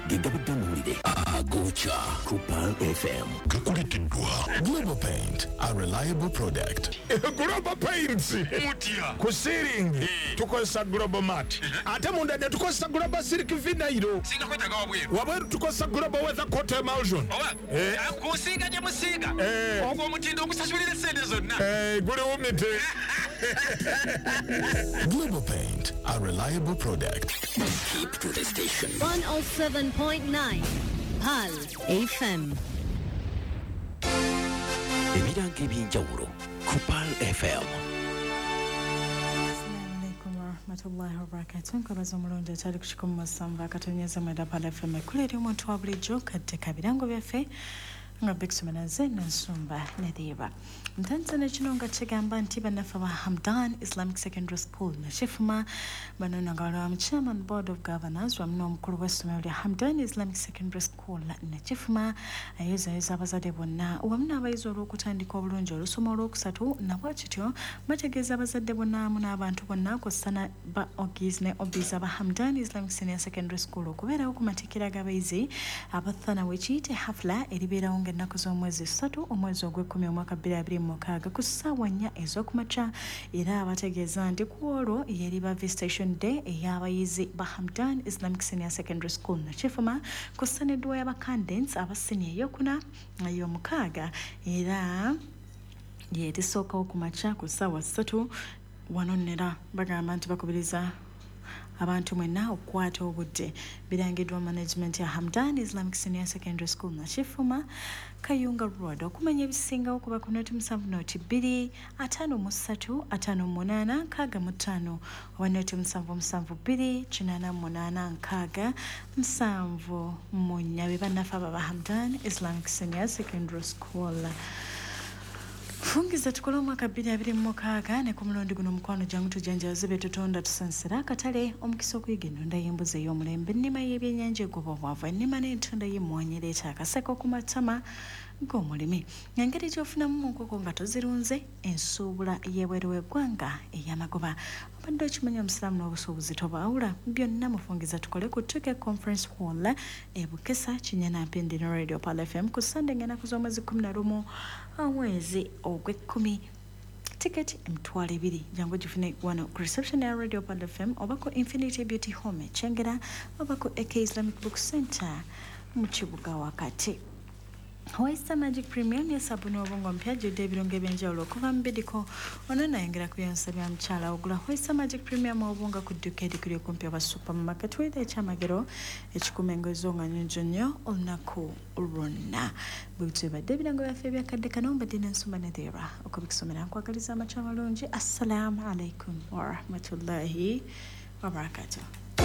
Gigabit Agocha Kupal FM Global Paint, a reliable product. Global Paints ku ceiling tukozesa Global Mat ate munda ne tukozesa Global Silk Vinyl singa kwetaga wabweru tukozesa Global Weather Coat Emulsion kusinga gye musiga ogwo omutindo okusasulira sente zonna guli wumite. Global Paint, a reliable product. Keep to the station 107.9 PAL FM. Ebirango eby'enjawulo Kupal FM. Rahmatullahi wa barakatuh. Nkabaza omulungi akyali ku 107 akatonyeza mwenda PAL FM ekulera omuntu wa bulijjo kadde kabirango byaffe nga Bixumenaze Nansumba Nediba. Mtanzania kino nga kigamba nti bannaffe ba Hamdan Islamic Secondary School nakifuma bano nga chairman board of governors wamu n'omukulu w'essomero lya Hamdan Islamic Secondary School nakifuma ayezayeza abazadde bonna wamu n'abayizi olw'okutandika obulungi olusoma olwokusatu nabwo kityo bategeeza abazadde bonna mu n'abantu bonna kw'ossana ba Ogies ne Obies aba Hamdan Islamic Senior Secondary School okubeerawo ku matikira g'abayizi abathana wekiyite hafla eribeerawo ng'ennaku z'omwezi 3 omwezi ogw'ekumi omwaka 2026 ku ssaawa 4 ez'okumakya era abategeeza nti ku olwo yeriba visitation day ey'abayizi ba Hamdan Islamic Senior Secondary School nakifuma ku ssaneddwa y'abacandidates aba senior ey'okuna ey'omukaaga era yeetisookawo ku makya ku ssaawa 3 wano nera bagamba nti bakubiriza abantu mwenna okukwata obudde. Birangiddwa management ya Hamdan Islamic Senior Secondary School nakifuma Kayunga Road okumanya ebisingawo kuba ku noti 7 noti 2 53 58 65 oba noti 772 88 67 munyabe bannaffe aba Hamdan Islamic Senior Secondary School. Fungiza tukola omwaka 2026 ne ku mulundi guno mukwano jangu tujanjaze betutonda tusansira akatale omukisa okuyiga ennonda y'embuzi ey'omulembe ennima y'ebyennyanja egobwabwavu ennima n'entonda y'emmwanyi ereeta akaseko ku matama g'omulimi engeri gy'ofunamu mu nkoko nga tozirunze ensuubula y'ebweru w'eggwanga ey'amagoba obadde okimanya omusiraamu n'obusuubuzi tobaawula byonna mufungiza tukole ku Tuke Conference Hall e Bukesa Kinyana Mpindi ne Radio PAL FM ku Sunday ng'ennaku z'omwezi 11 omwezi ogw'ekkumi. Ticket emitwalo 2 jangu gifune wano ku reception ya Radio PAL FM oba ku Infinity Beauty Home Chengera oba ku AK Islamic Book Center mu kibuga wakati. Hoista Magic Premium ya sabuni wabongo mpya jide ebirungo ebyenjawulo okuva mu bidiko ono nayongera kuyonsa bya mukyala ogula Hoista Magic Premium wabonga ku dduka erikuli okumpi aba supermarket weda ekyamagero ekikumengozo nga nyonjo nnyo olunaku lwonna bwebityo badde ebirango byaffe ebyakadde kano mbadde n'ensumba Nedera okubikisomera nkwagaliza amaca malungi. Assalamu alaikum warahmatullahi wabarakatuh.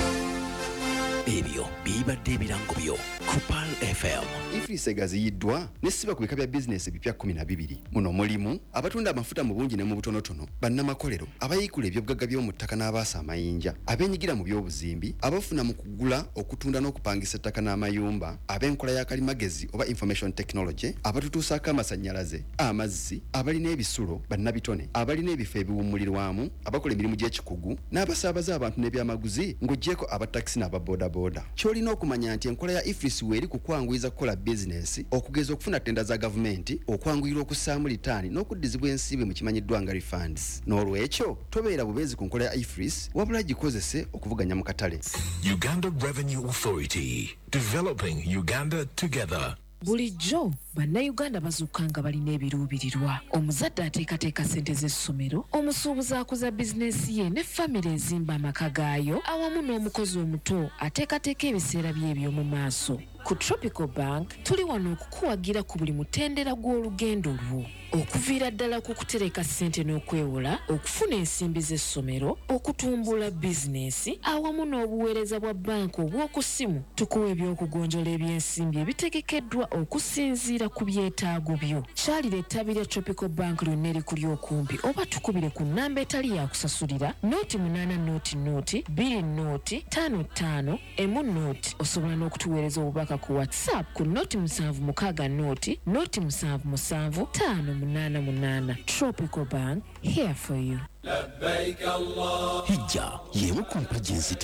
Ebyo bibadde ebirango byo Kupal FM. Ifrise gaziyiddwa nesiba ku bika bya business bipya 12 muno mulimu abatunda amafuta mu bungi ne mu butonotono bannamakolero abayikula ebyobugagga by'omu ttaka n'abaasa amayinja abenyigira mu by'obuzimbi abafuna mu kugula okutunda n'okupangisa ettaka n'amayumba ab'enkola ya kalimagezi oba information technology abatutuusaako amasannyalaze amazzi abalina ebisulo bannabitone abalina ebifo ebiwummulirwamu abakola emirimu gy'ekikugu n'abasaabaza abantu n'ebyamaguzi ng'oggyeko abatakisi n'ababodaboda. Kyolina okumanya nti enkola ya Ifris weri kukwanguyiza kukola business okugeza okufuna tenda za gavumenti okwanguyira okussaamu litaani n'okuddizibwa ensimbi mu kimanyiddwa nga refunds. N'olwekyo tobeera bubeezi ku nkola ya Ifris wabula gikozese okuvuganya mu katale. Uganda Revenue Authority, developing Uganda together. Bulijjo bannayuganda bazuukanga balina ebiruubirirwa. Omuzadde ateekateeka ssente z'essomero, omusuubuzi akuza bizinensi ye ne famire ezimba amaka gaayo awamu n'omukozi omuto ateekateeka ebiseera bye eby'omu maaso. Ku Tropical Bank tuli wano okukuwagira ku buli mutendera gw'olugendo lwo, okuviira ddala ku kutereka ssente n'okwewola, okufuna ensimbi z'essomero, okutumbula bizinensi awamu n'obuweereza bwa banka obw'oku ssimu. Tukuwa ebyokugonjola ebyensimbi ebitegekeddwa okusinziira ku byetaago byo. Kyalira ettabi lya Tropical Bank lyonna erikuli okumpi oba tukubire ku nnamba etali ya kusasulira nooti 8 nooti 2 nooti 55 emu nooti. Osobola n'okutuweereza obubaka ku WhatsApp ku nooti 76 nooti 77 588. Tropical Bank, here for you. Hijja yemu ku mpagi